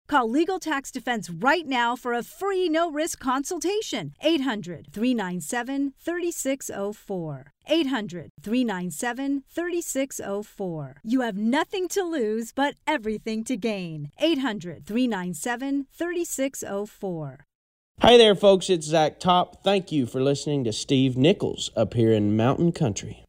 Call Legal Tax Defense right now for a free no-risk consultation. 800-397-3604. 800-397-3604. You have nothing to lose but everything to gain. 800-397-3604. Hi there, folks. It's Zach Top. Thank you for listening to Steve Nichols up here in Mountain Country.